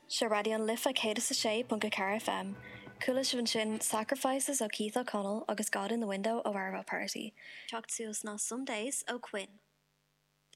Se radion lifa céad sa sé punca Car FM. Coola sin Sacrifices ó Keith O'Connell agus God in the Window ó Arvo Party. Teacht suas ná Some Days ó Quinn.